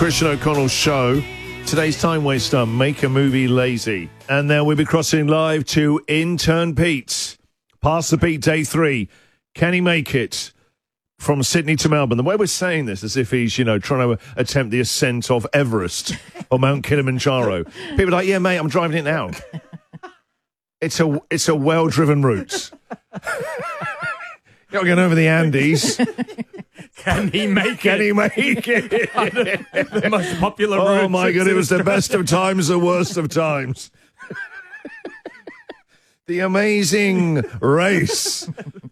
Christian O'Connell Show. Today's time waster, make a movie lazy. And now we'll be crossing live to Intern Pete. Pass the beat, day 3. Can he make it from Sydney to Melbourne? The way we're saying this, as if he's, trying to attempt the ascent of Everest or Mount Kilimanjaro. People are like, yeah, mate, I'm driving it now. It's a well-driven route. You're not going over the Andes. Can he make Can it? he make it? The most popular route. Oh, my God, it was the best of times, the worst of times. The Amazing Race.